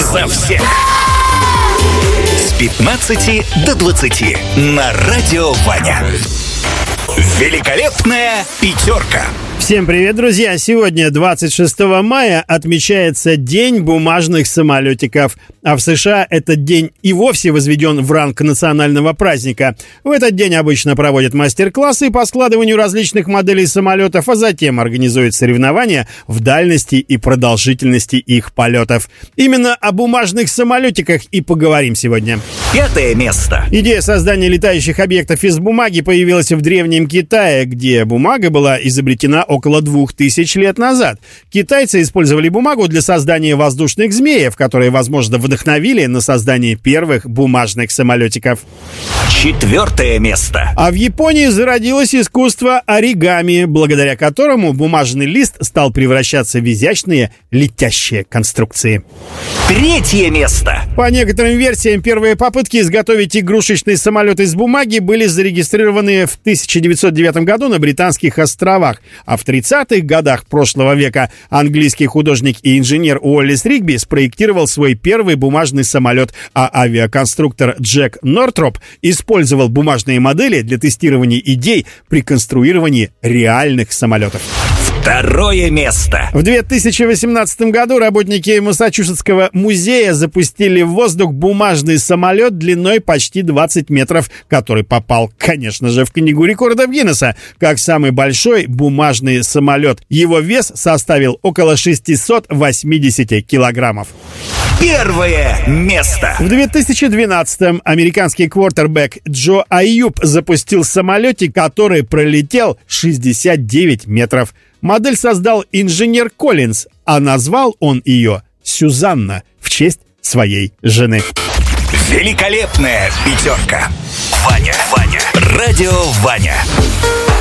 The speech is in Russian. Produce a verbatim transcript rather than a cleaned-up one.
За всех. С пятнадцати до двадцати на Радио Ваня. Великолепная пятерка. Всем привет, друзья! Сегодня, двадцать шестого мая, отмечается День бумажных самолетиков. А в США этот день и вовсе возведен в ранг национального праздника. В этот день обычно проводят мастер-классы по складыванию различных моделей самолетов, а затем организуют соревнования в дальности и продолжительности их полетов. Именно о бумажных самолетиках и поговорим сегодня. Пятое место. Идея создания летающих объектов из бумаги появилась в Древнем Китае, где бумага была изобретена около двух тысяч лет назад. Китайцы использовали бумагу для создания воздушных змеев, которые, возможно, вдохновили на создание первых бумажных самолетиков. Четвертое место. А в Японии зародилось искусство оригами, благодаря которому бумажный лист стал превращаться в изящные летящие конструкции. Третье место. По некоторым версиям, первые попытки изготовить игрушечный самолет из бумаги были зарегистрированы в тысяча девятьсот девятом году на Британских островах, а в тридцатых годах прошлого века английский художник и инженер Уоллес Ригби спроектировал свой первый бумажный самолет, а авиаконструктор Джек Нортроп использовал бумажные модели для тестирования идей при конструировании реальных самолетов. Второе место. В две тысячи восемнадцатом году работники Массачусетского музея запустили в воздух бумажный самолет длиной почти двадцать метров, который попал, конечно же, в Книгу рекордов Гиннесса как самый большой бумажный самолет. Его вес составил около шестьсот восемьдесят килограммов. Первое место. В две тысячи двенадцатом американский квотербек Джо Айюб запустил самолетик, который пролетел шестьдесят девять метров. Модель создал инженер Коллинз, а назвал он ее Сюзанна в честь своей жены. Великолепная пятерка. Ваня, Ваня, Радио Ваня.